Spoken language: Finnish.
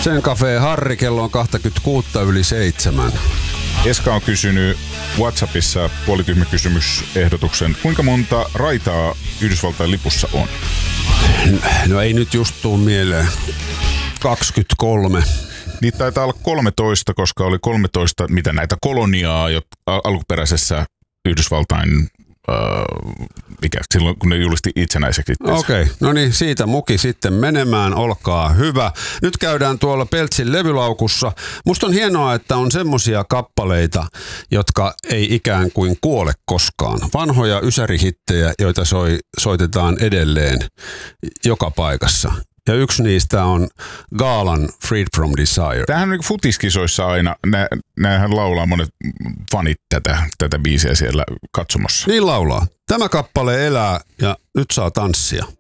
Sen Cafe Harri, kello on 7:26. Eska on kysynyt WhatsAppissa puolityhmä kysymysehdotuksen. Kuinka monta raitaa Yhdysvaltain lipussa on? No ei nyt just tuu mieleen. 23. Niitä taitaa olla 13, koska oli 13 mitä näitä koloniaa jo alkuperäisessä Yhdysvaltain silloin kun ne julisti itsenäiseksi. Okei, no niin, siitä muki sitten menemään, olkaa hyvä. Nyt käydään tuolla Peltsin levylaukussa. Musta on hienoa, että on semmosia kappaleita, jotka ei ikään kuin kuole koskaan. Vanhoja ysärihittejä, joita soitetaan edelleen joka paikassa. Ja yksi niistä on Gaalan Freed from Desire. Tämähän on futiskisoissa aina, näähän laulaa monet fanit tätä biisiä siellä katsomossa. Niin laulaa. Tämä kappale elää ja nyt saa tanssia.